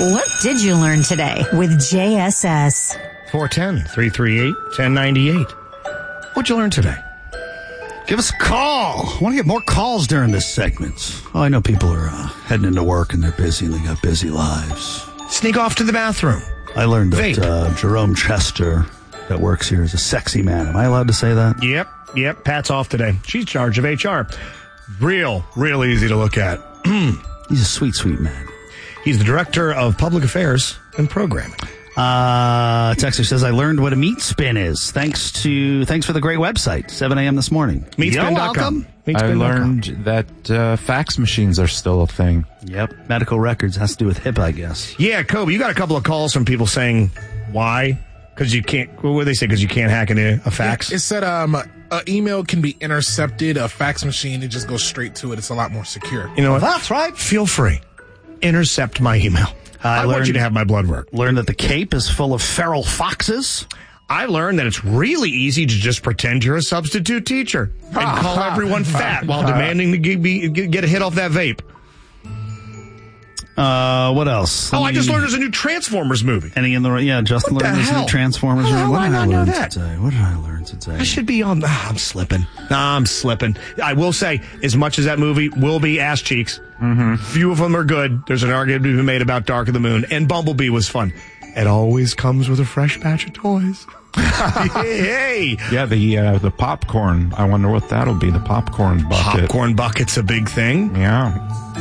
What did you learn today with JSS? 410-338-1098. What'd you learn today? Give us a call. I want to get more calls during this segment. Oh, I know people are heading into work and they're busy and they got busy lives. Sneak off to the bathroom. I learned that Jerome Chester that works here is a sexy man. Am I allowed to say that? Yep. Pat's off today. She's in charge of HR. Real easy to look at. He's a sweet, sweet man. He's the director of public affairs and programming. Texter says, I learned what a meat spin is. Thanks for the great website, 7 a.m. this morning. Meatspin.com. I learned that fax machines are still a thing. Yep. Medical records has to do with HIPAA, I guess. Yeah, Kobe, you got a couple of calls from people saying, why? Because you can't, what would they say? Because you can't hack into a fax? It said an email can be intercepted. A fax machine, it just goes straight to it. It's a lot more secure. You know what? That's right. Feel free. Intercept my email. I want you to have my blood work. Learned that the Cape is full of feral foxes. I learned that it's really easy to just pretend you're a substitute teacher and call everyone fat while demanding to get a hit off that vape. What else? I just learned there's a new Transformers movie. Justin learned there's a new Transformers movie. What did I learn today? What did I learn today? I should be on. I'm slipping. I'm slipping. I will say, as much as that movie will be ass cheeks, few of them are good. There's an argument to be made about Dark of the Moon, and Bumblebee was fun. It always comes with a fresh batch of toys. Hey! Yeah, the popcorn. I wonder what that'll be, the popcorn bucket. Popcorn bucket's a big thing. Yeah.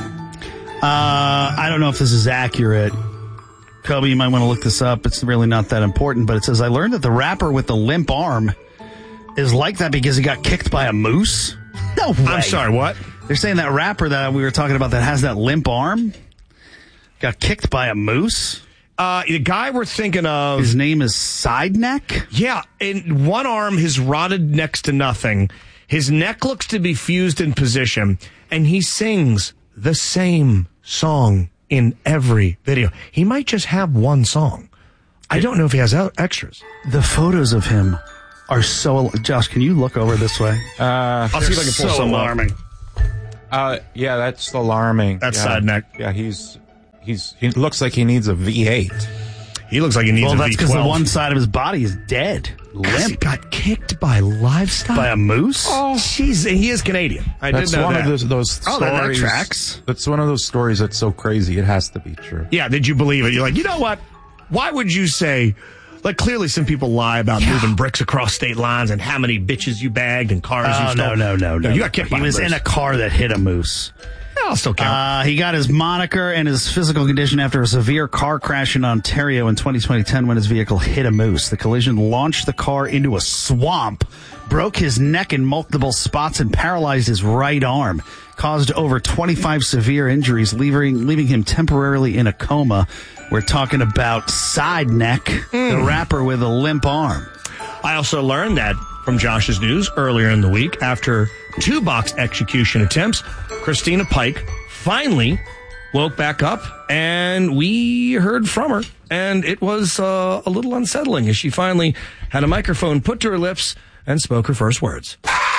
I don't know if this is accurate. Kobe, you might want to look this up. It's really not that important, but it says, I learned that the rapper with the limp arm is like that because he got kicked by a moose. No way. I'm sorry, what? They're saying that rapper that we were talking about that has that limp arm got kicked by a moose. The guy we're thinking of... His name is Sideneck? Yeah, in one arm, his rotted next to nothing. His neck looks to be fused in position, and he sings the same song in every video. He might just have one song. I don't know if he has extras. The photos of him are so... Josh, can you look over this way? I'll see if I can pull some alarming. Yeah, that's alarming. That's Sideneck. Yeah, he looks like he needs a V8. He looks like he needs a V12. Well, that's because the one side of his body is dead. Limp. He got kicked by livestock? By a moose? Oh, jeez. He is Canadian. That's one of those stories. That tracks. That's one of those stories that's so crazy. It has to be true. Yeah, did you believe it? You're like, you know what? Why would you say... Like, clearly some people lie about moving bricks across state lines and how many bitches you bagged and cars you stole. No. You got kicked by a moose. He was in a car that hit a moose. I'll still count. He got his moniker and his physical condition after a severe car crash in Ontario in 2010 when his vehicle hit a moose. The collision launched the car into a swamp, broke his neck in multiple spots, and paralyzed his right arm. Caused over 25 severe injuries, leaving him temporarily in a coma. We're talking about Sideneck, the rapper with a limp arm. I also learned that from Josh's news earlier in the week. After 2 box execution attempts, Christina Pike finally woke back up, and we heard from her. And it was a little unsettling as she finally had a microphone put to her lips and spoke her first words.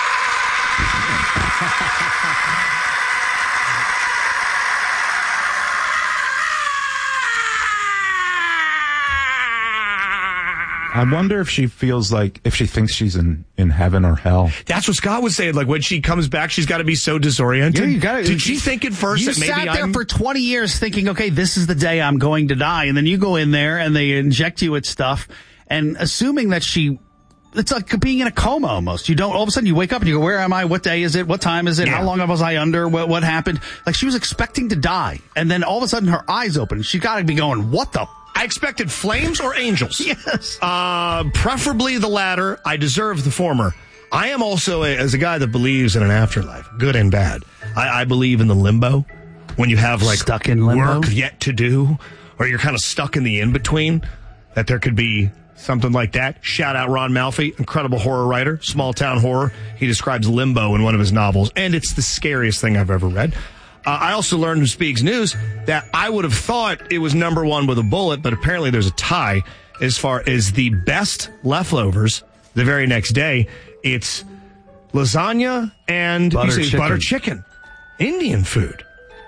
I wonder if she thinks she's in heaven or hell. That's what Scott was saying. Like, when she comes back, she's got to be so disoriented. Did she think at first that maybe you sat there for 20 years thinking, okay, this is the day I'm going to die. And then you go in there and they inject you with stuff and assuming that it's like being in a coma almost. You don't, all of a sudden you wake up and you go, where am I? What day is it? What time is it? Yeah. How long was I under? What happened? Like, she was expecting to die. And then all of a sudden her eyes open. She's got to be going, what the? I expected flames or angels. Yes. Preferably the latter. I deserve the former. I am also, as a guy that believes in an afterlife, good and bad. I believe in the limbo, when you have like stuck in limbo? Work yet to do, or you're kind of stuck in the in-between, that there could be something like that. Shout out Ron Malfi, incredible horror writer, small town horror. He describes limbo in one of his novels, and it's the scariest thing I've ever read. I also learned from Speaks News that I would have thought it was number one with a bullet, but apparently there's a tie as far as the best leftovers the very next day. It's lasagna and butter chicken. Indian food.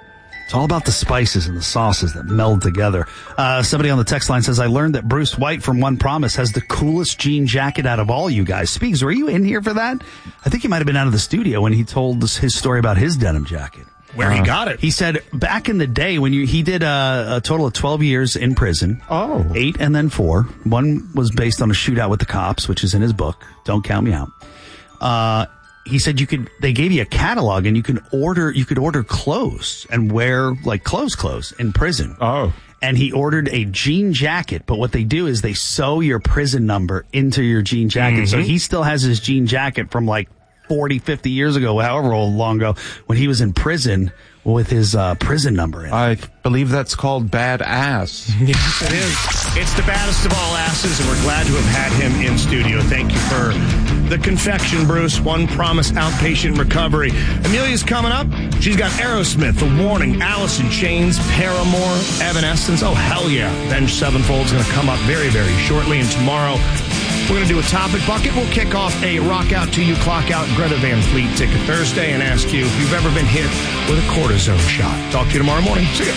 It's all about the spices and the sauces that meld together. Somebody on the text line says, I learned that Bruce White from One Promise has the coolest jean jacket out of all you guys. Speaks, were you in here for that? I think he might have been out of the studio when he told us his story about his denim jacket. Where he got it. He said back in the day when he did a total of 12 years in prison. 8 and then 4. One was based on a shootout with the cops, which is in his book. Don't count me out. He said they gave you a catalog and you could order clothes and wear like clothes in prison. Oh. And he ordered a jean jacket, but what they do is they sew your prison number into your jean jacket. Mm-hmm. So he still has his jean jacket from like 40, 50 years ago, however long ago, when he was in prison with his prison number in it. I believe that's called bad ass. Yes, it is. It's the baddest of all asses, and we're glad to have had him in studio. Thank you for the confection, Bruce. One Promise Outpatient Recovery. Amelia's coming up. She's got Aerosmith, The Warning, Alice in Chains, Paramore, Evanescence. Oh, hell yeah. Avenged Sevenfold's going to come up very, very shortly. And tomorrow, we're going to do a topic bucket. We'll kick off a Rock Out to You, Clock Out Greta Van Fleet Ticket Thursday and ask you if you've ever been hit with a cortisone shot. Talk to you tomorrow morning. See ya.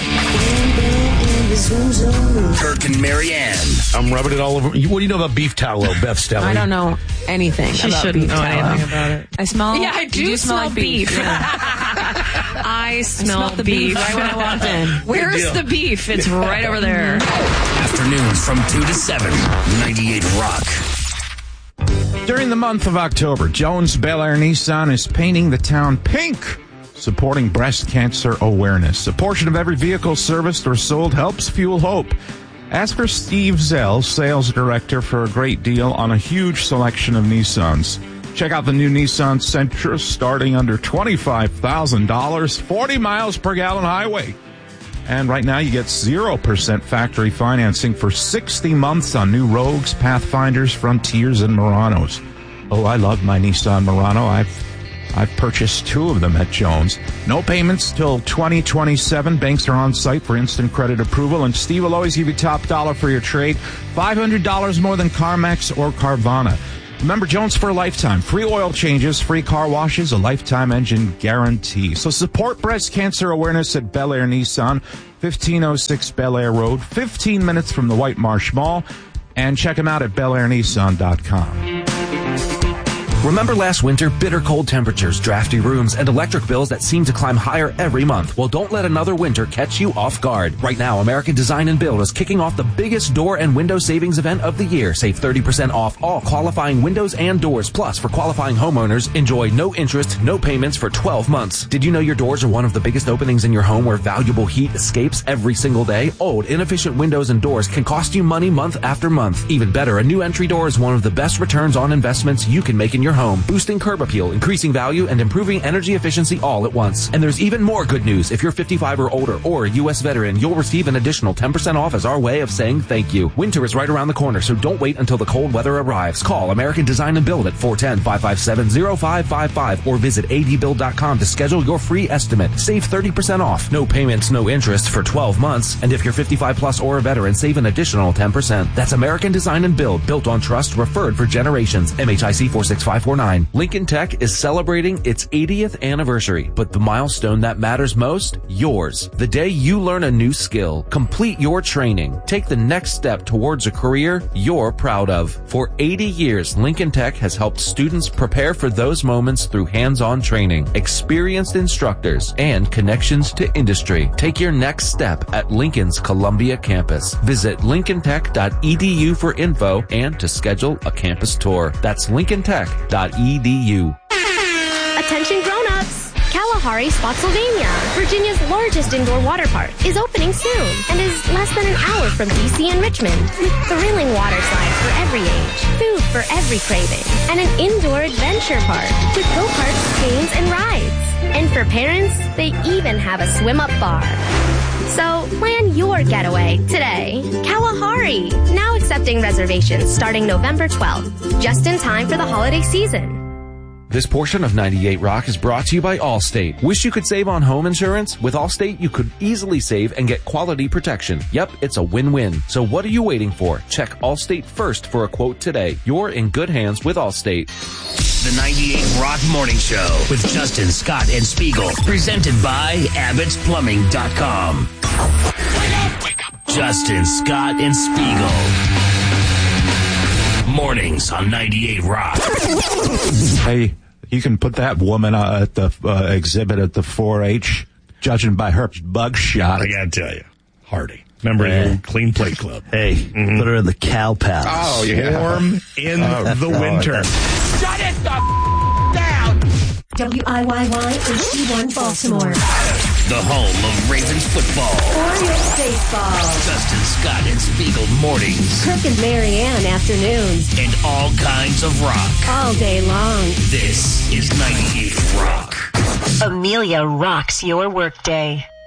Kirk and Marianne. I'm rubbing it all over. What do you know about beef tallow, Beth Stelly? I don't know anything about beef tallow. Anything about it. I smell. Yeah, I do smell like beef. Yeah. I smell the beef right when I walked in. Where's the beef? It's right over there. Afternoons from 2 to 7. 98 Rock. During the month of October, Jones Bel Air Nissan is painting the town pink, supporting breast cancer awareness. A portion of every vehicle serviced or sold helps fuel hope. Ask for Steve Zell, sales director, for a great deal on a huge selection of Nissans. Check out the new Nissan Sentra starting under $25,000, 40 miles per gallon highway. And right now you get 0% factory financing for 60 months on new Rogues, Pathfinders, Frontiers, and Muranos. Oh, I love my Nissan Murano. I've purchased 2 of them at Jones. No payments till 2027. Banks are on site for instant credit approval, and Steve will always give you top dollar for your trade. $500 more than CarMax or Carvana. Remember, Jones for a lifetime. Free oil changes, free car washes, a lifetime engine guarantee. So support breast cancer awareness at Bel Air Nissan, 1506 Bel Air Road, 15 minutes from the White Marsh Mall. And check them out at belairnissan.com. Remember last winter, bitter cold temperatures, drafty rooms, and electric bills that seem to climb higher every month? Well, don't let another winter catch you off guard. Right now, American Design and Build is kicking off the biggest door and window savings event of the year. Save 30% off all qualifying windows and doors. Plus, for qualifying homeowners, enjoy no interest, no payments for 12 months. Did you know your doors are one of the biggest openings in your home where valuable heat escapes every single day? Old, inefficient windows and doors can cost you money month after month. Even better, a new entry door is one of the best returns on investments you can make in your home, boosting curb appeal, increasing value, and improving energy efficiency all at once. And there's even more good news. If you're 55 or older or a U.S. veteran, you'll receive an additional 10% off as our way of saying thank you. Winter is right around the corner, so don't wait until the cold weather arrives. Call American Design and Build at 410-557-0555 or visit adbuild.com to schedule your free estimate. Save 30% off. No payments, no interest for 12 months. And if you're 55 plus or a veteran, save an additional 10%. That's American Design and Build, built on trust, referred for generations. MHIC 46549. Lincoln Tech is celebrating its 80th anniversary, but the milestone that matters most, yours. The day you learn a new skill, complete your training, take the next step towards a career you're proud of. For 80 years, Lincoln Tech has helped students prepare for those moments through hands-on training, experienced instructors, and connections to industry. Take your next step at Lincoln's Columbia campus. Visit lincolntech.edu for info and to schedule a campus tour. That's lincolntech.edu. Attention grown-ups! Kalahari Spotsylvania, Virginia's largest indoor water park, is opening soon and is less than an hour from D.C. and Richmond, with thrilling water slides for every age, food for every craving, and an indoor adventure park with go-karts, games, and rides. And for parents, they even have a swim-up bar. So plan your getaway today. Kalahari, now accepting reservations starting November 12th, just in time for the holiday season. This portion of 98 Rock is brought to you by Allstate. Wish you could save on home insurance? With Allstate, you could easily save and get quality protection. Yep, it's a win-win. So what are you waiting for? Check Allstate first for a quote today. You're in good hands with Allstate. The 98 Rock Morning Show with Justin, Scott, and Spiegel. Presented by Abbott'sPlumbing.com. Wake up. Justin, Scott, and Spiegel. Mornings on 98 Rock. Hey, you can put that woman at the exhibit at the 4-H, judging by her bug shot. I gotta tell you, Hardy. Remember the old Clean Plate Club? Hey, put her in the Cow Palace. Oh, yeah. Warm in the winter. Shut it the down! WIYY HD1 Baltimore. The home of Ravens football. Orioles baseball. Justin, Scott, and Spiegel mornings. Kirk and Marianne afternoons. And all kinds of rock. All day long. This is 98 Rock. Amelia rocks your workday.